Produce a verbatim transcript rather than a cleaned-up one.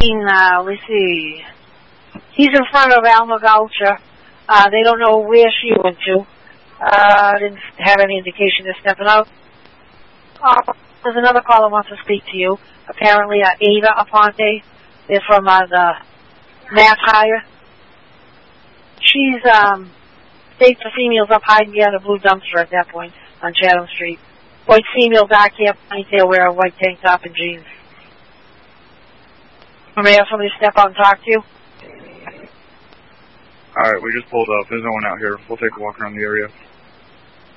Uh, let's see. He's in front of Alma Gulcher. Uh, they don't know where she went to. Uh, didn't have any indication of stepping out. Uh, there's another caller who wants to speak to you. Apparently, uh, Ava Aponte. They're from uh, the Mass Hire. She's um, stayed for females up hiding behind a blue dumpster at that point on Chatham Street. White female, dark hair, ponytail, wear a white tank top and jeans. May I have somebody step out and talk to you? Alright, we just pulled up. There's no one out here. We'll take a walk around the area.